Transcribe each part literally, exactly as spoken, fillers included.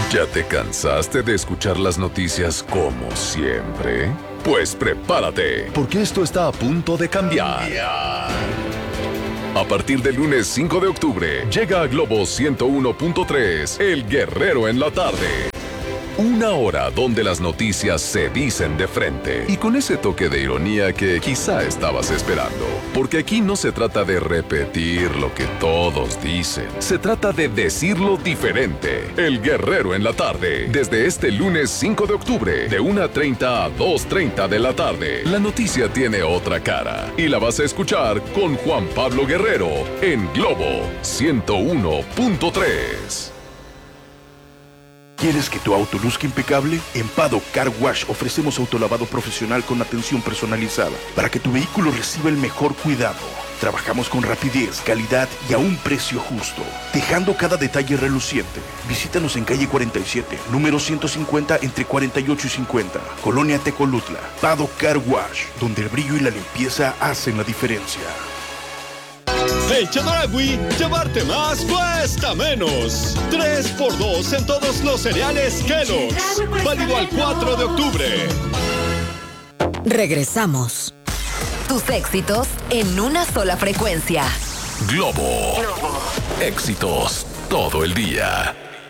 ¿Ya te cansaste de escuchar las noticias como siempre? Pues prepárate, porque esto está a punto de cambiar. A partir del lunes cinco de octubre, llega a Globo ciento uno punto tres, El Guerrero en la tarde. Una hora donde las noticias se dicen de frente y con ese toque de ironía que quizá estabas esperando. Porque aquí no se trata de repetir lo que todos dicen, se trata de decirlo diferente. El Guerrero en la tarde, desde este lunes cinco de octubre, de una treinta a dos treinta de la tarde. La noticia tiene otra cara y la vas a escuchar con Juan Pablo Guerrero en Globo ciento uno punto tres. ¿Quieres que tu auto luzca impecable? En Paddock Car Wash ofrecemos autolavado profesional con atención personalizada para que tu vehículo reciba el mejor cuidado. Trabajamos con rapidez, calidad y a un precio justo, dejando cada detalle reluciente. Visítanos en calle cuarenta y siete, número ciento cincuenta, entre cuarenta y ocho y cincuenta, Colonia Tecolutla. Paddock Car Wash, donde el brillo y la limpieza hacen la diferencia. En Chedraui, llevarte más cuesta menos. tres por dos en todos los cereales Kellogg's. Válido al cuatro de octubre. Regresamos. Tus éxitos en una sola frecuencia. Globo. Éxitos todo el día.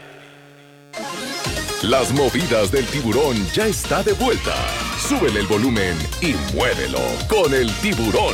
Las movidas del tiburón ya está de vuelta. Súbele el volumen y muévelo con el tiburón.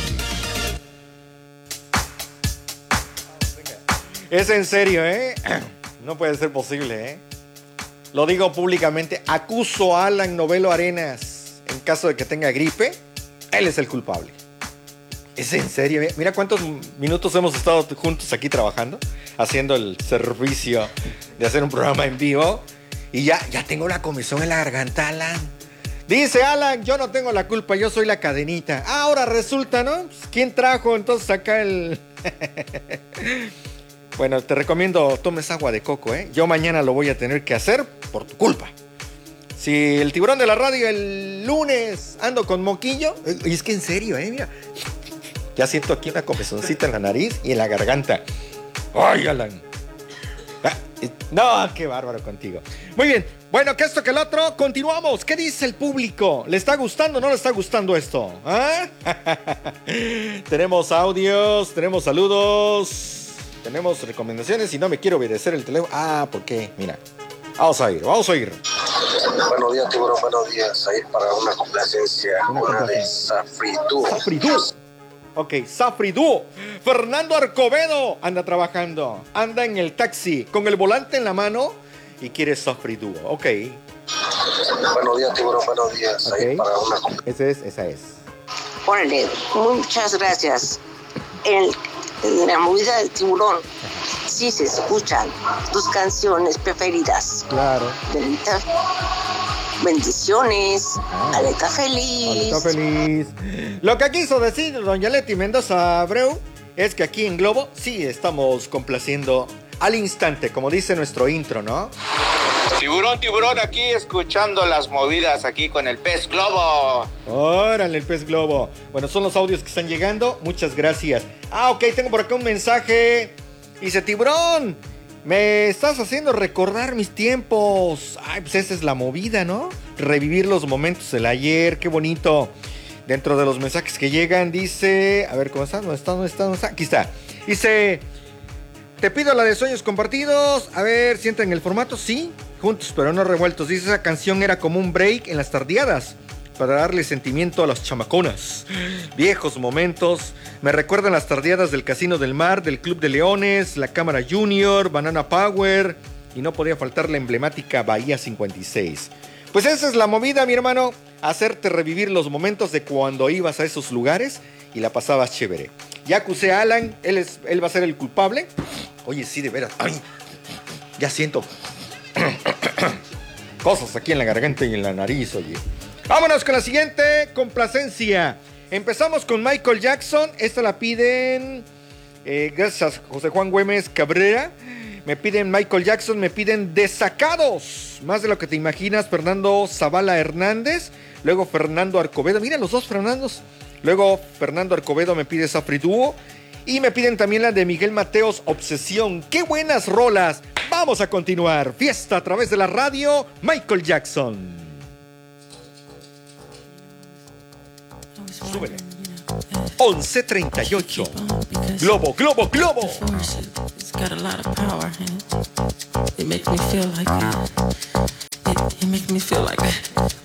Es en serio, ¿eh? No puede ser posible, ¿eh? Lo digo públicamente. Acuso a Alan Novelo Arenas. En caso de que tenga gripe, él es el culpable. Es en serio, ¿eh? Mira cuántos minutos hemos estado juntos aquí trabajando, haciendo el servicio de hacer un programa en vivo. Y ya, ya tengo la comezón en la garganta, Alan. Dice Alan, yo no tengo la culpa, yo soy la cadenita. Ah, ahora resulta, ¿no? ¿Quién trajo entonces acá el...? Bueno, te recomiendo tomes agua de coco, ¿eh? Yo mañana lo voy a tener que hacer por tu culpa. Si el tiburón de la radio el lunes ando con moquillo... Y es que en serio, ¿eh? Mira. Ya siento aquí una comezoncita en la nariz y en la garganta. ¡Ay, Alan! Ah, no, qué bárbaro contigo. Muy bien. Bueno, que esto que el otro. Continuamos. ¿Qué dice el público? ¿Le está gustando o no le está gustando esto? ¿Ah? Tenemos audios, tenemos saludos... Tenemos recomendaciones y no me quiero obedecer el teléfono. Ah, ¿por qué? Mira. Vamos a ir, vamos a ir. Buenos días, tiburón, buenos días. Ahí para una complacencia. Una, una complacencia. de Safridú. Safridú. Ok, Safridú. Fernando Arcobedo anda trabajando. Anda en el taxi con el volante en la mano y quiere Safridú. Ok. Buenos días, tiburón, buenos días. Okay. Ahí para una complacencia. Esa es, esa es. Órale, muchas gracias. El... En la movida del tiburón sí se escuchan tus canciones preferidas. Claro. Bendita. Bendiciones. Ah. Aleta feliz. Aleta feliz. Lo que quiso decir doña Leti Mendoza Abreu es que aquí en Globo sí estamos complaciendo al instante, como dice nuestro intro, ¿no? Tiburón, tiburón, aquí escuchando las movidas aquí con el pez globo. Órale, el pez globo. Bueno, son los audios que están llegando. Muchas gracias. Ah, ok, tengo por acá un mensaje. Dice, tiburón, me estás haciendo recordar mis tiempos. Ay, pues esa es la movida, ¿no? Revivir los momentos del ayer, qué bonito. Dentro de los mensajes que llegan dice... A ver, ¿cómo está? ¿Dónde está? ¿Dónde está? ¿Dónde está? Aquí está. Dice... Te pido la de Sueños Compartidos. A ver, ¿sienten el formato? Sí, juntos pero no revueltos. Dice, esa canción era como un break en las tardeadas para darle sentimiento a las chamaconas. Viejos momentos. Me recuerdan las tardeadas del Casino del Mar, del Club de Leones, la Cámara Junior, Banana Power. Y no podía faltar la emblemática Bahía cincuenta y seis. Pues esa es la movida, mi hermano. Hacerte revivir los momentos de cuando ibas a esos lugares y la pasabas chévere. Ya acusé a Alan, él, es, él va a ser el culpable. Oye, sí, de veras. Ay, ya siento cosas aquí en la garganta y en la nariz, oye. Vámonos con la siguiente complacencia. Empezamos con Michael Jackson. Esta la piden, eh, gracias a José Juan Güemes Cabrera. Me piden Michael Jackson, me piden Desacados. Más de lo que te imaginas, Fernando Zavala Hernández. Luego Fernando Arcobedo. Mira, los dos Fernandos. Luego Fernando Arcobedo me pide Safridúo. Y me piden también la de Miguel Mateos, Obsesión. ¡Qué buenas rolas! Vamos a continuar. Fiesta a través de la radio, Michael Jackson. Súbele. once treinta y ocho. Globo, globo, globo. It's got a lot of power in it. It makes me feel like it, it makes me feel like